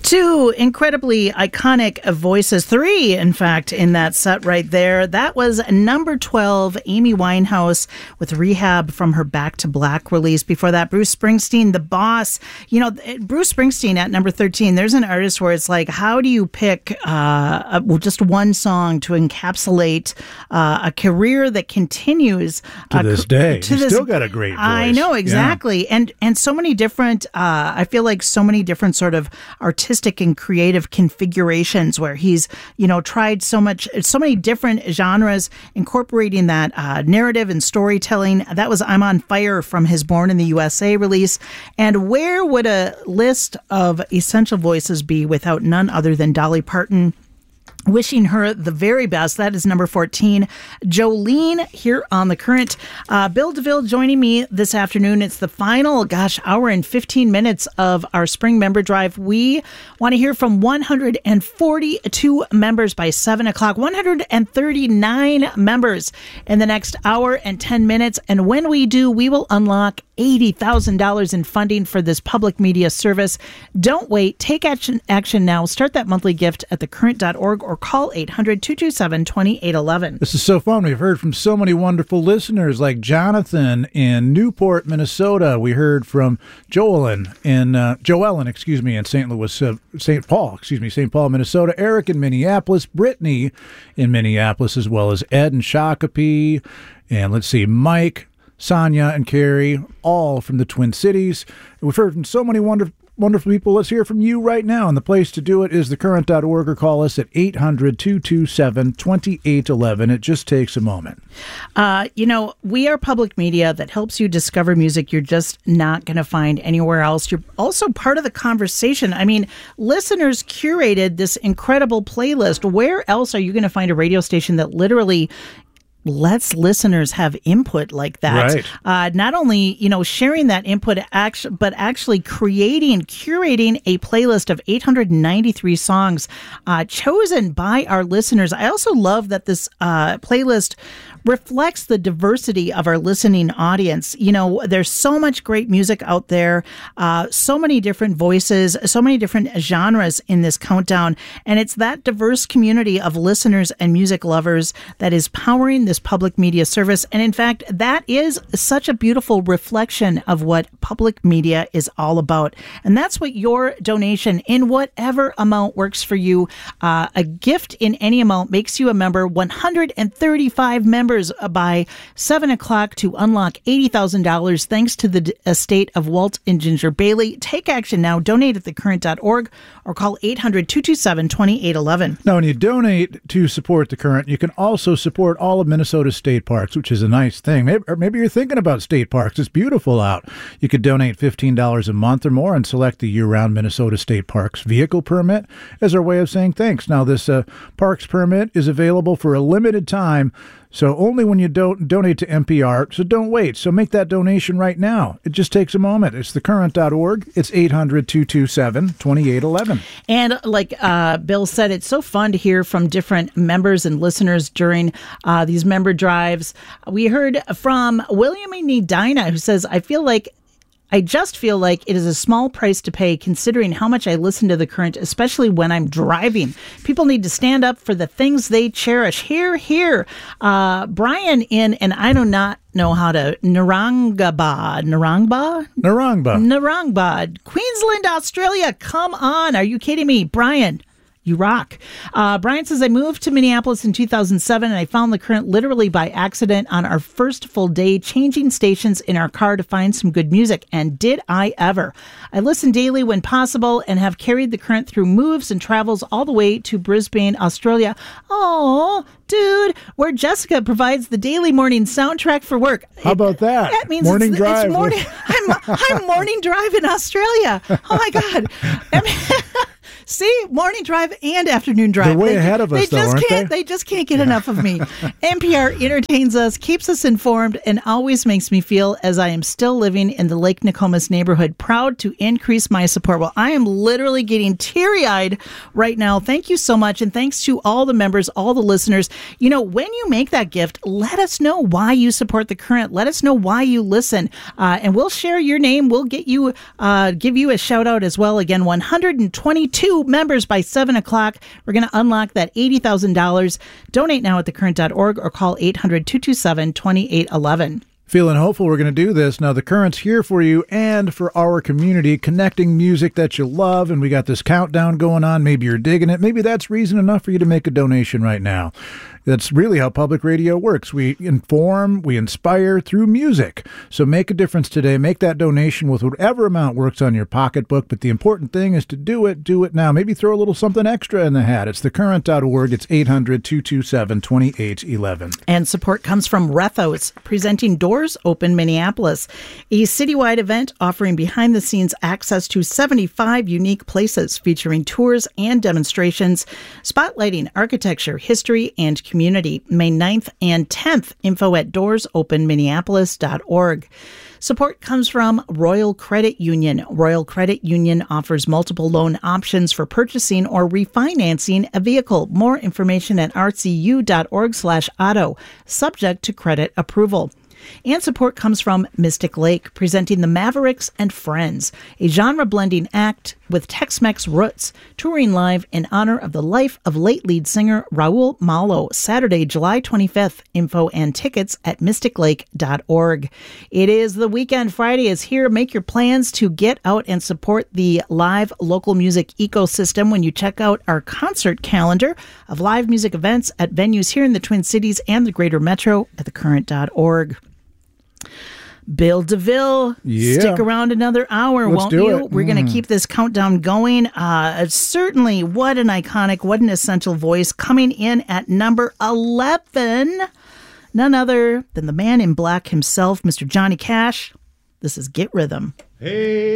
Two incredibly iconic voices, three, in fact, in that set right there. That was number 12, Amy Winehouse with Rehab from her Back to Black release. Before that, Bruce Springsteen, The Boss. You know, Bruce Springsteen at number 13, there's an artist where it's like, how do you pick just one song to encapsulate a career that continues to this day? He's still got a great voice. I know, exactly. Yeah. And so many different, I feel like so many different sort of artistic and creative configurations where he's, tried so many different genres, incorporating that narrative and storytelling. That was I'm on Fire from his Born in the USA release. And where would a list of essential voices be without none other than Dolly Parton? Wishing her the very best. That is number 14. Jolene here on The Current. Bill DeVille joining me this afternoon. It's the final, hour and 15 minutes of our spring member drive. We want to hear from 142 members by 7 o'clock, 139 members in the next hour and 10 minutes. And when we do, we will unlock $80,000 in funding for this public media service. Don't wait. Take action now. Start that monthly gift at thecurrent.org or call 800-227-2811. This is so fun. We've heard from so many wonderful listeners like Jonathan in Newport, Minnesota. We heard from Joellen in St. Paul, Minnesota. Eric in Minneapolis, Brittany in Minneapolis, as well as Ed in Shakopee. And let's see, Mike, Sonia, and Carrie, all from the Twin Cities. We've heard from so many wonderful people. Let's hear from you right now. And the place to do it is thecurrent.org or call us at 800-227-2811. It just takes a moment. We are public media that helps you discover music you're just not going to find anywhere else. You're also part of the conversation. I mean, listeners curated this incredible playlist. Where else are you going to find a radio station that literally lets listeners have input like that? Right. Not only, sharing that input, but actually curating a playlist of 893 songs chosen by our listeners. I also love that this playlist reflects the diversity of our listening audience. There's so much great music out there, so many different voices, so many different genres in this countdown. And it's that diverse community of listeners and music lovers that is powering this public media service. And in fact, that is such a beautiful reflection of what public media is all about. And that's what your donation in whatever amount works for you. A gift in any amount makes you a member. 135 members by 7 o'clock to unlock $80,000 thanks to the estate of Walt and Ginger Bailey. Take action now. Donate at thecurrent.org or call 800-227-2811. Now, when you donate to support The Current, you can also support all of Minnesota state parks, which is a nice thing. Maybe you're thinking about state parks. It's beautiful out. You could donate $15 a month or more and select the year-round Minnesota State Parks vehicle permit as our way of saying thanks. Now, this parks permit is available for a limited time, so only when you donate to NPR, so don't wait. So make that donation right now. It just takes a moment. It's thecurrent.org. It's 800-227-2811. And like Bill said, it's so fun to hear from different members and listeners during these member drives. We heard from William and Edina, who says, I just feel like it is a small price to pay considering how much I listen to The Current, especially when I'm driving. People need to stand up for the things they cherish. Here. Brian and I do not know how to, Narangba, Queensland, Australia. Come on. Are you kidding me? Brian, you rock. Brian says, I moved to Minneapolis in 2007 and I found The Current literally by accident on our first full day, changing stations in our car to find some good music. And did I ever? I listen daily when possible and have carried The Current through moves and travels all the way to Brisbane, Australia. Oh, dude, where Jessica provides the daily morning soundtrack for work. How about that? That means morning drive. It's morning. I'm morning drive in Australia. Oh my God. See, morning drive and afternoon drive. They're way ahead of us, though, aren't they? They just can't get enough of me. NPR entertains us, keeps us informed, and always makes me feel as I am still living in the Lake Nokomis neighborhood. Proud to increase my support. Well, I am literally getting teary-eyed right now. Thank you so much, and thanks to all the members, all the listeners. When you make that gift, let us know why you support The Current. Let us know why you listen, and we'll share your name. We'll get you, give you a shout-out as well. Again, 122 2 members by 7 o'clock. We're going to unlock that $80,000. Donate now at thecurrent.org or call 800-227-2811. Feeling hopeful we're going to do this. Now, The Current's here for you and for our community, connecting music that you love, and we got this countdown going on. Maybe you're digging it. Maybe that's reason enough for you to make a donation right now. That's really how public radio works. We inform, we inspire through music. So make a difference today. Make that donation with whatever amount works on your pocketbook. But the important thing is to do it now. Maybe throw a little something extra in the hat. It's thecurrent.org. It's 800-227-2811. And support comes from Rethos, presenting Doors Open Minneapolis, a citywide event offering behind-the-scenes access to 75 unique places, featuring tours and demonstrations, spotlighting architecture, history, and community. May 9th and 10th. Info at doorsopenminneapolis.org. Support comes from Royal Credit Union. Royal Credit Union offers multiple loan options for purchasing or refinancing a vehicle. More information at rcu.org/auto, subject to credit approval. And support comes from Mystic Lake, presenting the Mavericks and Friends, a genre-blending act with Tex-Mex roots, touring live in honor of the life of late lead singer Raul Malo, Saturday, July 25th. Info and tickets at mysticlake.org. It is the weekend. Friday is here. Make your plans to get out and support the live local music ecosystem when you check out our concert calendar of live music events at venues here in the Twin Cities and the Greater Metro at thecurrent.org. Bill DeVille, stick around another hour, won't you? We're going to keep this countdown going. Certainly, what an iconic, what an essential voice. Coming in at number 11, none other than the man in black himself, Mr. Johnny Cash. This is Get Rhythm. Hey.